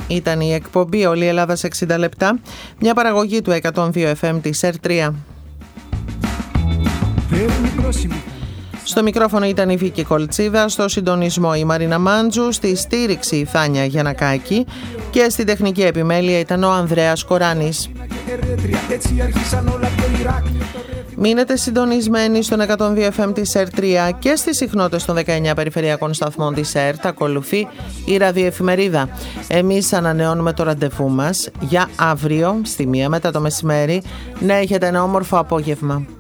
Ήταν η εκπομπή «Όλη η Ελλάδα σε 60 λεπτά», μια παραγωγή του 102 FM της ΕΡΤ3. Στο μικρόφωνο ήταν η Βίκη Κολτσίδα, στο συντονισμό η Μαρίνα Μάντζου, στη στήριξη η Θάνια Γιαννακάκη και στη τεχνική επιμέλεια ήταν ο Ανδρέας Κοράνης. Μείνετε συντονισμένοι στον 102 FM της ΕΡΤ3 και στις συχνότητες των 19 περιφερειακών σταθμών της ΕΡΤ. Ακολουθεί η ραδιοεφημερίδα. Εμείς ανανεώνουμε το ραντεβού μας για αύριο στη 1 μετά το μεσημέρι. Να έχετε ένα όμορφο απόγευμα.